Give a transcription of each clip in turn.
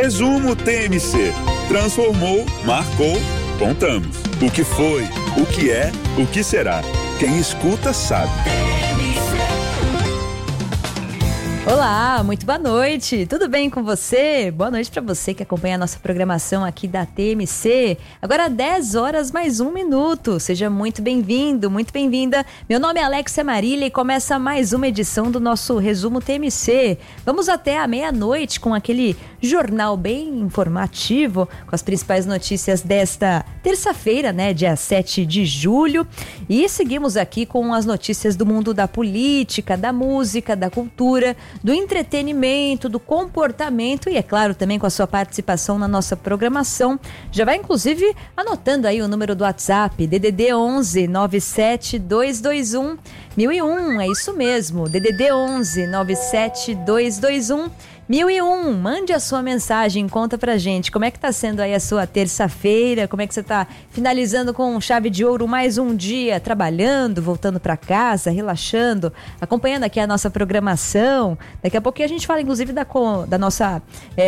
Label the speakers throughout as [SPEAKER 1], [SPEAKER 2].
[SPEAKER 1] Resumo TMC. Transformou, marcou, contamos. O que foi, o que é, o que será. Quem escuta sabe.
[SPEAKER 2] Olá, muito boa noite, tudo bem com você? Boa noite para você que acompanha a nossa programação aqui da TMC. Agora 10 horas mais 1 minuto, seja muito bem-vindo, muito bem-vinda. Meu nome é Alexia Marília e começa mais uma edição do nosso Resumo TMC. Vamos até a meia-noite com aquele jornal bem informativo, com as principais notícias desta terça-feira, né, dia 7 de julho. E seguimos aqui com as notícias do mundo da política, da música, da cultura, do entretenimento, do comportamento e, é claro, também com a sua participação na nossa programação. Já vai, inclusive, anotando aí o número do WhatsApp, DDD 11 97 221 1001, é isso mesmo, DDD 11 97 221 1001, mande a sua mensagem, conta pra gente como é que tá sendo aí a sua terça-feira, como é que você tá finalizando com chave de ouro mais um dia, trabalhando, voltando pra casa, relaxando, acompanhando aqui a nossa programação. Daqui a pouquinho a gente fala inclusive da nossa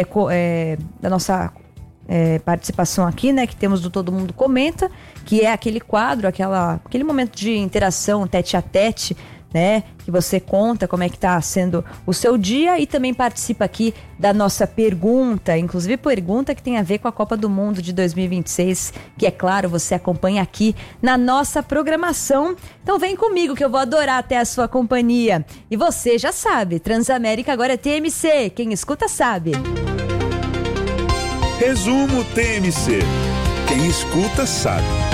[SPEAKER 2] participação aqui, né, que temos do Todo Mundo Comenta, que é aquele quadro, aquele momento de interação tete a tete, né, que você conta como é que tá sendo o seu dia e também participa aqui da nossa pergunta, inclusive pergunta que tem a ver com a Copa do Mundo de 2026, que é claro, você acompanha aqui na nossa programação. Então vem comigo que eu vou adorar até a sua companhia. E você já sabe, Transamérica agora é TMC, quem escuta sabe.
[SPEAKER 1] Resumo TMC. Quem escuta sabe.